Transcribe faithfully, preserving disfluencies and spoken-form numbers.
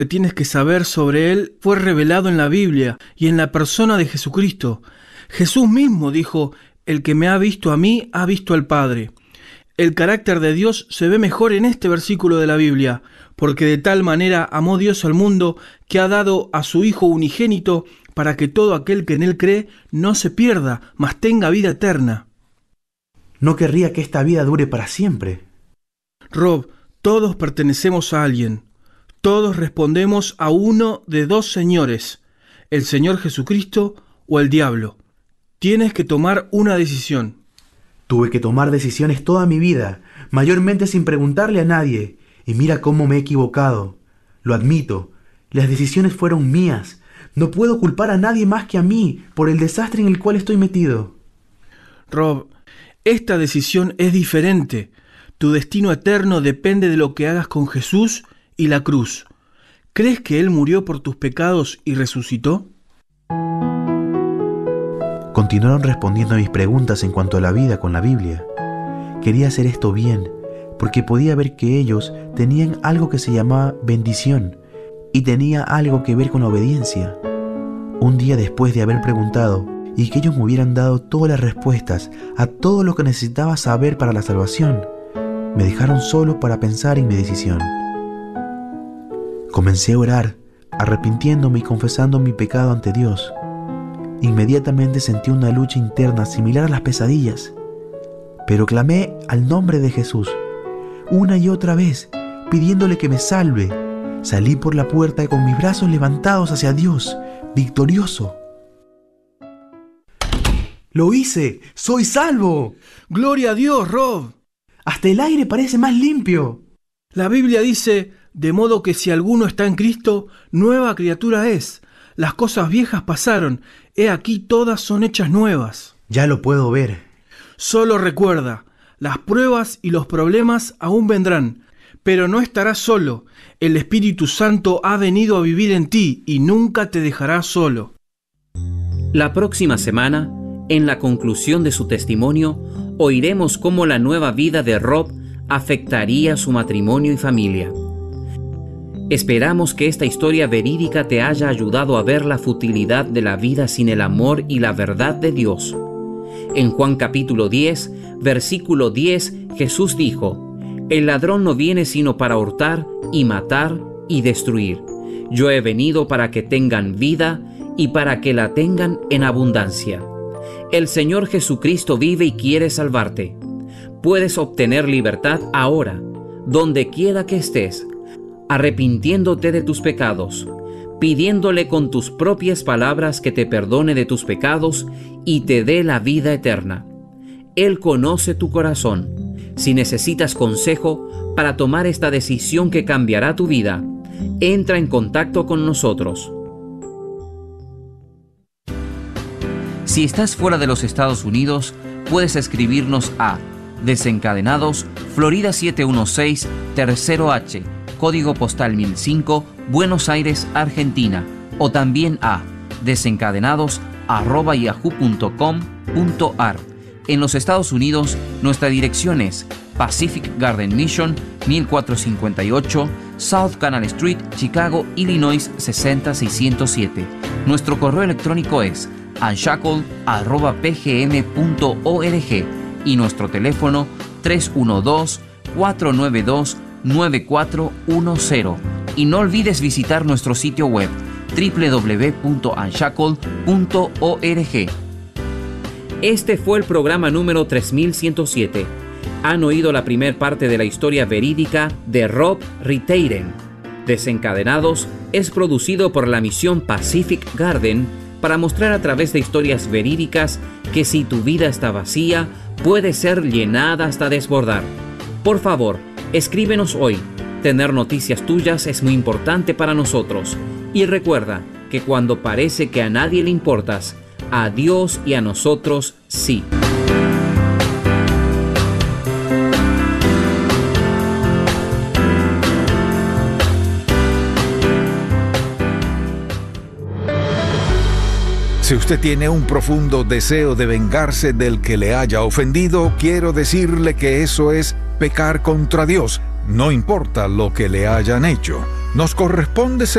que tienes que saber sobre Él fue revelado en la Biblia y en la persona de Jesucristo. Jesús mismo dijo: el que me ha visto a mí, ha visto al Padre. El carácter de Dios se ve mejor en este versículo de la Biblia, porque de tal manera amó Dios al mundo que ha dado a su Hijo unigénito para que todo aquel que en Él cree no se pierda, mas tenga vida eterna. No querría que esta vida dure para siempre. Rob, todos pertenecemos a alguien. Todos respondemos a uno de dos señores, el Señor Jesucristo o el diablo. Tienes que tomar una decisión. Tuve que tomar decisiones toda mi vida, mayormente sin preguntarle a nadie, y mira cómo me he equivocado. Lo admito, las decisiones fueron mías. No puedo culpar a nadie más que a mí por el desastre en el cual estoy metido. Rob, esta decisión es diferente. Tu destino eterno depende de lo que hagas con Jesús y la cruz. ¿Crees que Él murió por tus pecados y resucitó? Continuaron respondiendo a mis preguntas en cuanto a la vida con la Biblia. Quería hacer esto bien, porque podía ver que ellos tenían algo que se llamaba bendición y tenía algo que ver con la obediencia. Un día después de haber preguntado y que ellos me hubieran dado todas las respuestas a todo lo que necesitaba saber para la salvación, me dejaron solo para pensar en mi decisión. Comencé a orar, arrepintiéndome y confesando mi pecado ante Dios. Inmediatamente sentí una lucha interna similar a las pesadillas, pero clamé al nombre de Jesús, una y otra vez, pidiéndole que me salve. Salí por la puerta con mis brazos levantados hacia Dios, victorioso. ¡Lo hice! ¡Soy salvo! ¡Gloria a Dios, Rob! ¡Hasta el aire parece más limpio! La Biblia dice: de modo que si alguno está en Cristo, nueva criatura es. Las cosas viejas pasaron, he aquí todas son hechas nuevas. Ya lo puedo ver. Solo recuerda, las pruebas y los problemas aún vendrán, pero no estarás solo. El Espíritu Santo ha venido a vivir en ti y nunca te dejará solo. La próxima semana, en la conclusión de su testimonio, oiremos cómo la nueva vida de Rob afectaría su matrimonio y familia. Esperamos que esta historia verídica te haya ayudado a ver la futilidad de la vida sin el amor y la verdad de Dios. En Juan capítulo diez, versículo diez, Jesús dijo: el ladrón no viene sino para hurtar y matar y destruir. Yo he venido para que tengan vida y para que la tengan en abundancia. El Señor Jesucristo vive y quiere salvarte. Puedes obtener libertad ahora, donde quiera que estés, arrepintiéndote de tus pecados, pidiéndole con tus propias palabras que te perdone de tus pecados y te dé la vida eterna. Él conoce tu corazón. Si necesitas consejo para tomar esta decisión que cambiará tu vida, entra en contacto con nosotros. Si estás fuera de los Estados Unidos, puedes escribirnos a Desencadenados, Florida siete uno seis, Tercero H, Código Postal mil cinco, Buenos Aires, Argentina, o también a desencadenados arroba yahoo punto com punto ar. En los Estados Unidos, nuestra dirección es Pacific Garden Mission, mil cuatrocientos cincuenta y ocho, South Canal Street, Chicago, Illinois seis cero seis cero siete. Nuestro correo electrónico es unshackled arroba p g m punto org y nuestro teléfono tres uno dos, cuatro nueve dos, nueve cuatro uno cero. Y no olvides visitar nuestro sitio web doble u doble u doble u punto unshackled punto org. Este fue el programa número tres mil ciento siete. Han oído la primera parte de la historia verídica de Rob Riteiren. Desencadenados es producido por la misión Pacific Garden para mostrar a través de historias verídicas que si tu vida está vacía, puede ser llenada hasta desbordar. Por favor, escríbenos hoy. Tener noticias tuyas es muy importante para nosotros. Y recuerda que cuando parece que a nadie le importas, a Dios y a nosotros sí. Si usted tiene un profundo deseo de vengarse del que le haya ofendido, quiero decirle que eso es pecar contra Dios, no importa lo que le hayan hecho. Nos corresponde